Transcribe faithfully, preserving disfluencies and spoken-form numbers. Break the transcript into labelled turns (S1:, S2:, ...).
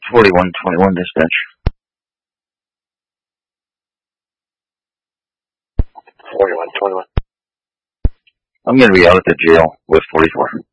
S1: forty-one twenty-one dispatch.
S2: forty-one twenty-one.
S1: I'm going to be out at the jail with forty-four.